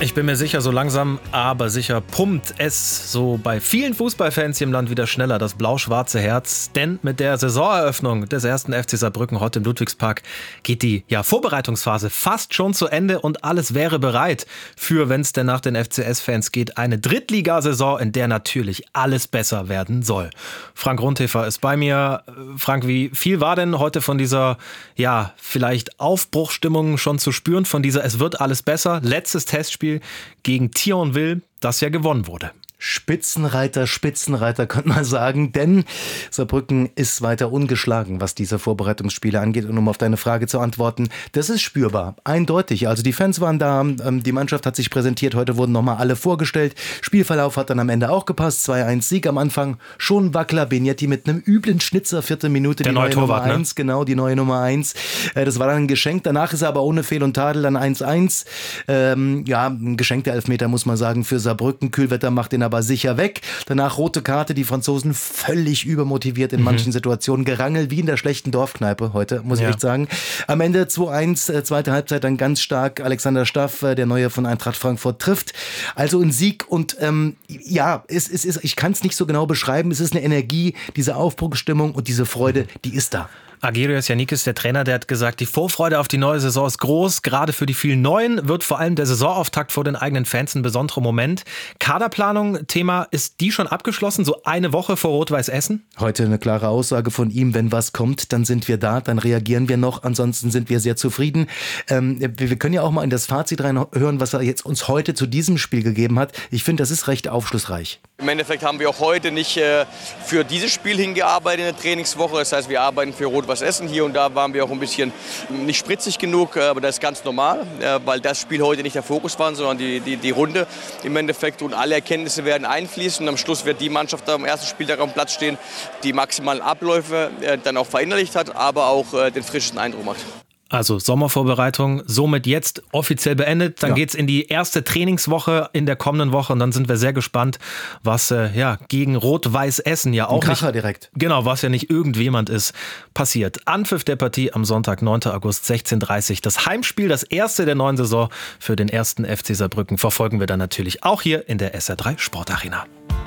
Ich bin mir sicher, so langsam, aber sicher pumpt es so bei vielen Fußballfans hier im Land wieder schneller das blau-schwarze Herz. Denn mit der Saisoneröffnung des 1. FC Saarbrücken heute im Ludwigspark geht die Vorbereitungsphase fast schon zu Ende und alles wäre bereit für, wenn es denn nach den FCS-Fans geht, eine Drittligasaison, in der natürlich alles besser werden soll. Frank Rundhefer ist bei mir. Frank, wie viel war denn heute von dieser, vielleicht Aufbruchsstimmung schon zu spüren, von dieser Es wird alles besser, letztes Testspiel gegen Thionville, das ja gewonnen wurde? Spitzenreiter, könnte man sagen, denn Saarbrücken ist weiter ungeschlagen, was diese Vorbereitungsspiele angeht. Und um auf deine Frage zu antworten, das ist spürbar, eindeutig. Also die Fans waren da, die Mannschaft hat sich präsentiert, heute wurden nochmal alle vorgestellt. Spielverlauf hat dann am Ende auch gepasst, 2-1 Sieg am Anfang, schon ein Wackler, Benetti mit einem üblen Schnitzer, 4. Minute, der die neue Torwart, Nummer 1, genau, die neue Nummer 1. Das war dann ein Geschenk, danach ist er aber ohne Fehl und Tadel dann 1-1. Ein geschenkter Elfmeter, muss man sagen, für Saarbrücken. Kühlwetter macht den aber sicher weg. Danach rote Karte, die Franzosen völlig übermotiviert in manchen Situationen, gerangelt wie in der schlechten Dorfkneipe heute, muss ich echt sagen. Am Ende 2-1, zweite Halbzeit dann ganz stark. Alexander Staff, der Neue von Eintracht Frankfurt, trifft. Also ein Sieg und ich kann es nicht so genau beschreiben. Es ist eine Energie, diese Aufbruchsstimmung und diese Freude, die ist da. Agirios Yannikis, der Trainer, der hat gesagt, die Vorfreude auf die neue Saison ist groß. Gerade für die vielen Neuen wird vor allem der Saisonauftakt vor den eigenen Fans ein besonderer Moment. Kaderplanung, Thema, ist die schon abgeschlossen, so eine Woche vor Rot-Weiß Essen? Heute eine klare Aussage von ihm, wenn was kommt, dann sind wir da, dann reagieren wir noch, ansonsten sind wir sehr zufrieden. Wir können ja auch mal in das Fazit reinhören, was er jetzt uns heute zu diesem Spiel gegeben hat. Ich finde, das ist recht aufschlussreich. Im Endeffekt haben wir auch heute nicht für dieses Spiel hingearbeitet in der Trainingswoche. Das heißt, wir arbeiten für Rot-Weiß Essen. Hier und da waren wir auch ein bisschen nicht spritzig genug, aber das ist ganz normal, weil das Spiel heute nicht der Fokus war, sondern die Runde im Endeffekt. Und alle Erkenntnisse werden einfließen. Und am Schluss wird die Mannschaft am ersten Spieltag auf dem Platz stehen, die maximalen Abläufe dann auch verinnerlicht hat, aber auch den frischesten Eindruck macht. Also Sommervorbereitung somit jetzt offiziell beendet. Dann geht's in die erste Trainingswoche in der kommenden Woche und dann sind wir sehr gespannt, was gegen Rot-Weiß Essen ja auch nicht direkt. Genau, was ja nicht irgendjemand ist, passiert. Anpfiff der Partie am Sonntag, 9. August, 16:30 Uhr. Das Heimspiel, das erste der neuen Saison für den 1. FC Saarbrücken, verfolgen wir dann natürlich auch hier in der SR3 Sportarena.